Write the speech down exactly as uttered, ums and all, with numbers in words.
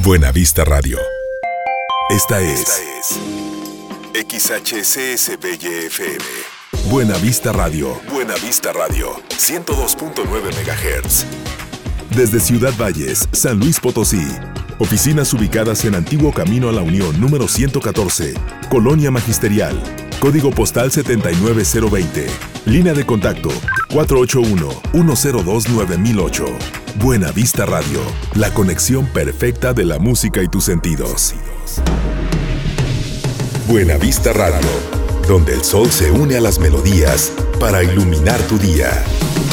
Buena Vista Radio. Esta es, Esta es X H C S B Y F M. Buena Vista Radio. Buena Vista Radio. ciento dos punto nueve megahertz. Desde Ciudad Valles, San Luis Potosí. Oficinas ubicadas en Antiguo Camino a la Unión número ciento catorce, Colonia Magisterial. Código postal setenta y nueve cero veinte. Línea de contacto cuatro ocho uno, uno cero dos, nueve mil ocho. Buena Vista Radio, la conexión perfecta de la música y tus sentidos. Buena Vista Radio, donde el sol se une a las melodías para iluminar tu día.